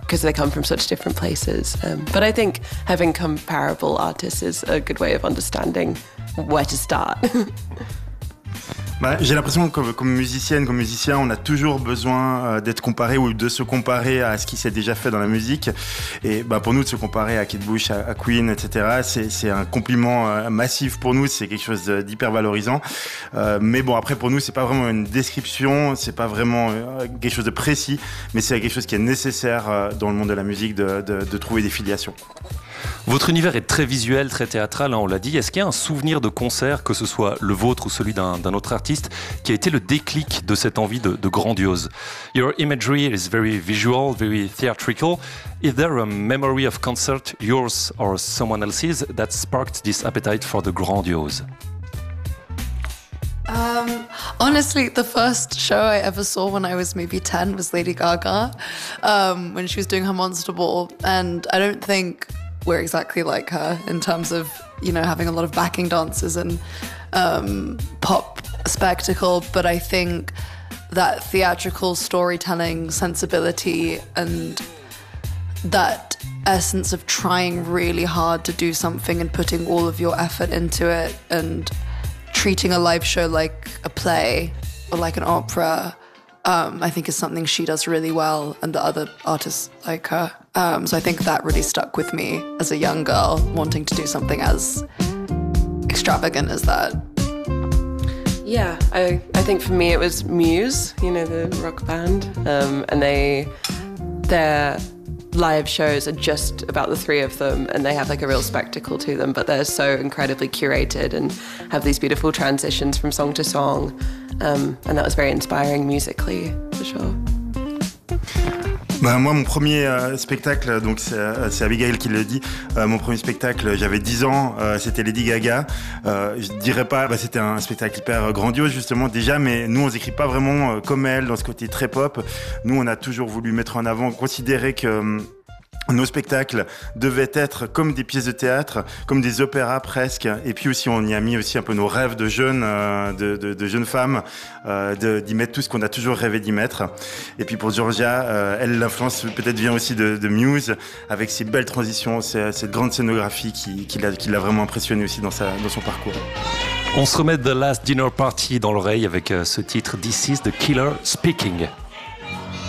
because they come from such different places. But I think having comparable artists is a good way of understanding where to start. J'ai l'impression que comme musicienne, comme musicien, on a toujours besoin d'être comparé ou de se comparer à ce qui s'est déjà fait dans la musique. Et pour nous, de se comparer à Kate Bush, à Queen, etc., c'est un compliment massif pour nous. C'est quelque chose d'hyper valorisant. Mais bon, après, pour nous, c'est pas vraiment une description, c'est pas vraiment quelque chose de précis, mais c'est quelque chose qui est nécessaire dans le monde de la musique de trouver des filiations. Votre univers est très visuel, très théâtral, on l'a dit. Est-ce qu'il y a un souvenir de concert, que ce soit le vôtre ou celui d'un autre artiste, qui a été le déclic de cette envie de grandiose? Your imagery is very visual, very theatrical. Is there a memory of concert, yours or someone else's, that sparked this appetite for the grandiose? Honestly, the first show I ever saw when I was maybe 10 was Lady Gaga, when she was doing her Monster Ball. And I don't think we're exactly like her in terms of, having a lot of backing dancers and pop spectacle. But I think that theatrical storytelling sensibility and that essence of trying really hard to do something and putting all of your effort into it and treating a live show like a play or like an opera, I think is something she does really well, and the other artists like her. So I think that really stuck with me as a young girl, wanting to do something as extravagant as that. Yeah, I think for me it was Muse, the rock band, and their live shows are just about the three of them, and they have like a real spectacle to them, but they're so incredibly curated and have these beautiful transitions from song to song, and that was very inspiring musically, for sure. Moi, mon premier spectacle, donc c'est Abigail qui le dit, mon premier spectacle, j'avais 10 ans, c'était Lady Gaga. Je dirais pas, c'était un spectacle hyper grandiose justement déjà, mais nous on s'écrit pas vraiment comme elle, dans ce côté très pop. Nous on a toujours voulu mettre en avant, considérer que nos spectacles devaient être comme des pièces de théâtre, comme des opéras presque. Et puis aussi, on y a mis aussi un peu nos rêves de jeunes, de jeunes femmes, d'y mettre tout ce qu'on a toujours rêvé d'y mettre. Et puis pour Georgia, elle, l'influence peut-être vient aussi de Muse, avec ses belles transitions, cette grande scénographie qui l'a vraiment impressionné aussi dans son parcours. On se remet The Last Dinner Party dans l'oreille avec ce titre This is the Killer Speaking.